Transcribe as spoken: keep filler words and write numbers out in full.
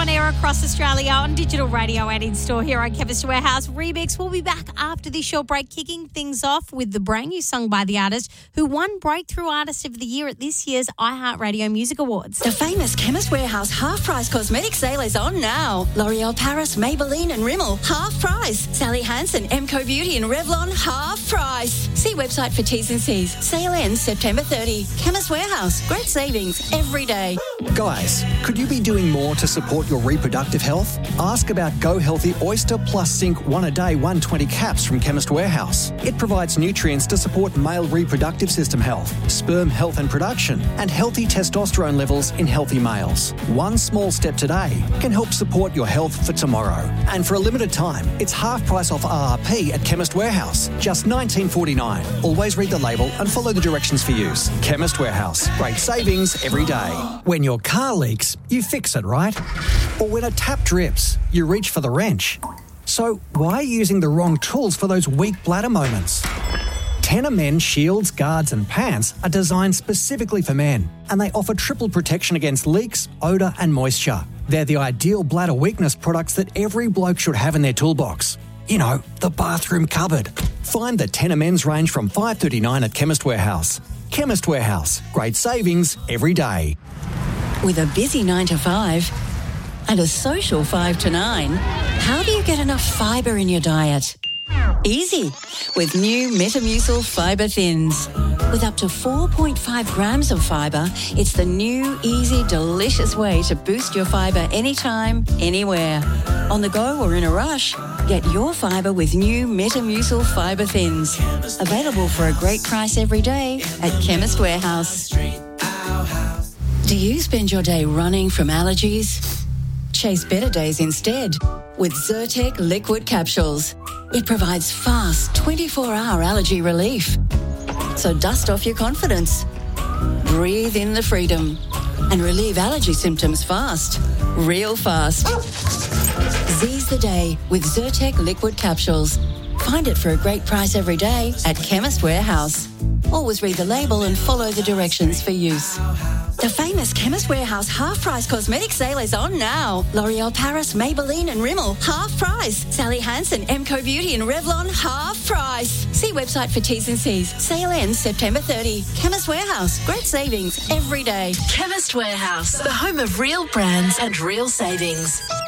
on air across Australia on digital radio and in store here on Chemist Warehouse Remix. We'll be back after this short break, kicking things off with the brand new song by the artist who won Breakthrough Artist of the Year at this year's iHeartRadio Music Awards. The famous Chemist Warehouse half-price cosmetic sale is on now. L'Oreal Paris, Maybelline and Rimmel, half price. Sally Hansen, Emco Beauty and Revlon, half price. See website for T's and C's. Sale ends September thirtieth. Chemist Warehouse, great savings every day. Guys, could you be doing more to support your reproductive health? Ask about Go Healthy Oyster Plus Zinc one a day one hundred twenty caps from Chemist Warehouse. It provides nutrients to support male reproductive system health, sperm health and production, and healthy testosterone levels in healthy males. One small step today can help support your health for tomorrow. And for a limited time, it's half price off R R P at Chemist Warehouse, just nineteen forty-nine. Always read the label and follow the directions for use. Chemist Warehouse, great savings every day. When your car leaks, you fix it, right? Or when a tap drips, you reach for the wrench. So why are you using the wrong tools for those weak bladder moments? Tenor Men shields, guards and pants are designed specifically for men, and they offer triple protection against leaks, odour and moisture. They're the ideal bladder weakness products that every bloke should have in their toolbox. You know, the bathroom cupboard. Find the Tenor Men's range from five dollars thirty-nine at Chemist Warehouse. Chemist Warehouse, great savings every day. With a busy nine to five and a social five to nine, how do you get enough fibre in your diet? Easy, with new Metamucil Fibre Thins. With up to four point five grams of fibre, it's the new, easy, delicious way to boost your fibre anytime, anywhere. On the go or in a rush, get your fibre with new Metamucil Fibre Thins. Available for a great price every day at Chemist Warehouse. Do you spend your day running from allergies? Chase better days instead with Zyrtec Liquid Capsules. It provides fast twenty-four hour allergy relief. So dust off your confidence, breathe in the freedom, and relieve allergy symptoms fast, real fast. Seize the day with Zyrtec Liquid Capsules. Find it for a great price every day at Chemist Warehouse. Always read the label and follow the directions for use. The famous Chemist Warehouse half-price cosmetic sale is on now. L'Oreal Paris, Maybelline and Rimmel, half price. Sally Hansen, Emco Beauty and Revlon, half price. See website for T's and C's. Sale ends September thirtieth. Chemist Warehouse, great savings every day. Chemist Warehouse, the home of real brands and real savings.